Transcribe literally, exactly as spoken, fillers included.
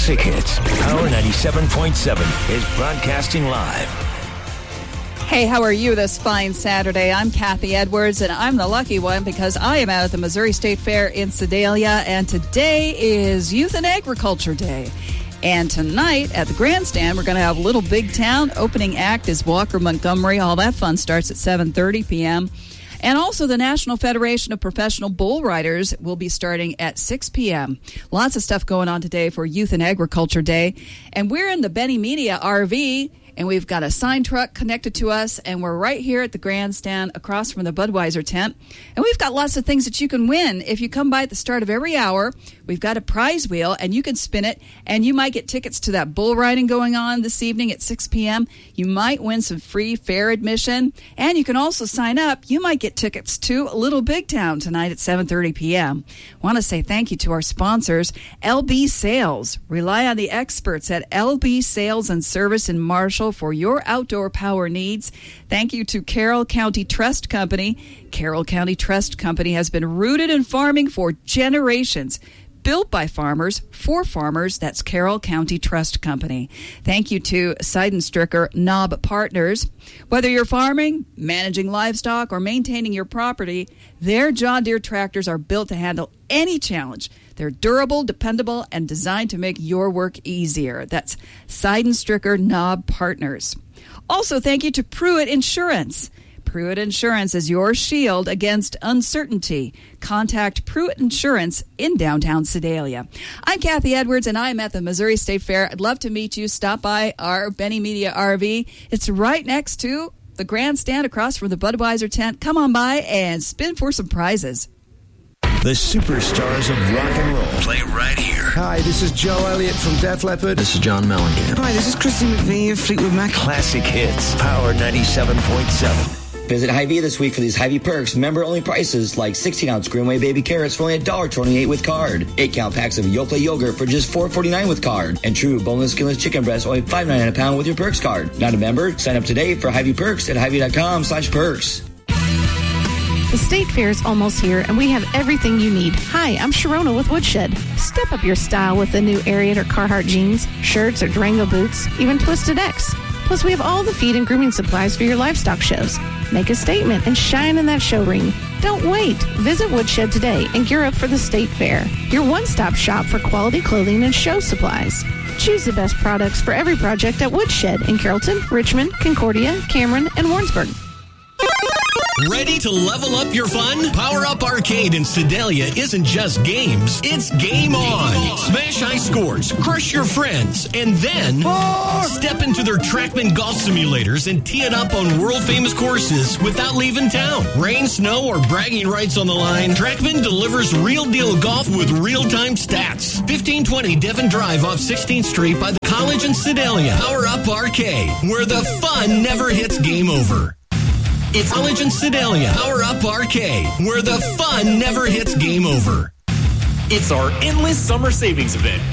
Classic Hits. Power ninety-seven point seven is broadcasting live. Hey, how are you this fine Saturday? I'm Kathy Edwards, and I'm the lucky one because I am out at the Missouri State Fair in Sedalia, and today is Youth and Agriculture Day. And tonight at the grandstand, we're going to have Little Big Town. Opening act is Walker Montgomery. All that fun starts at seven thirty p.m. And also the National Federation of Professional Bull Riders will be starting at six p.m. Lots of stuff going on today for Youth and Agriculture Day. And we're in the Benny Media R V, and we've got a sign truck connected to us, and we're right here at the grandstand across from the Budweiser tent. And we've got lots of things that you can win. If you come by at the start of every hour, we've got a prize wheel, and you can spin it, and you might get tickets to that bull riding going on this evening at six p.m. You might win some free fair admission, and you can also sign up. You might get tickets to Little Big Town tonight at seven thirty p.m. I want to say thank you to our sponsors, L B Sales. Rely on the experts at L B Sales and Service in Marshall for your outdoor power needs. Thank you to Carroll County Trust Company. Carroll County Trust Company has been rooted in farming for generations. Built by farmers, for farmers, that's Carroll County Trust Company. Thank you to Seidenstricker Knob Partners. Whether you're farming, managing livestock, or maintaining your property, their John Deere tractors are built to handle any challenge. They're durable, dependable, and designed to make your work easier. That's Seidenstricker Knob Partners. Also, thank you to Pruitt Insurance. Pruitt Insurance is your shield against uncertainty. Contact Pruitt Insurance in downtown Sedalia. I'm Kathy Edwards, and I'm at the Missouri State Fair. I'd love to meet you. Stop by our Benny Media R V. It's right next to the grandstand across from the Budweiser tent. Come on by and spin for some prizes. The superstars of rock and roll play right here. Hi, this is Joe Elliott from Def Leppard. This is John Mellencamp. Hi, this is Christy McVie of Fleetwood Mac. Classic Hits. Power ninety-seven point seven. Visit Hy-Vee this week for these Hy-Vee perks, member-only prices like sixteen ounce Greenway baby carrots for only one dollar and twenty-eight cents with card. eight count packs of Yoplait yogurt for just four dollars and forty-nine cents with card. And true boneless, skinless chicken breast only five dollars and ninety-nine cents a pound with your perks card. Not a member? Sign up today for Hy-Vee perks at Hy-Vee.com slash perks. The State Fair is almost here, and we have everything you need. Hi, I'm Sharona with Woodshed. Step up your style with the new Ariat or Carhartt jeans, shirts or Durango boots, even Twisted X. Plus, we have all the feed and grooming supplies for your livestock shows. Make a statement and shine in that show ring. Don't wait. Visit Woodshed today and gear up for the State Fair, your one-stop shop for quality clothing and show supplies. Choose the best products for every project at Woodshed in Carrollton, Richmond, Concordia, Cameron, and Warrensburg. Ready to level up your fun? Power Up Arcade in Sedalia isn't just games, it's game on. Game on. Smash high scores, crush your friends, and then Four. Step into their Trackman golf simulators and tee it up on world-famous courses without leaving town. Rain, snow, or bragging rights on the line, Trackman delivers real-deal golf with real-time stats. fifteen twenty Devon Drive off sixteenth Street by the College in Sedalia. Power Up Arcade, where the fun never hits game over. It's College in Sedalia. Power Up Arcade, where the fun never hits game over. It's our endless summer savings event.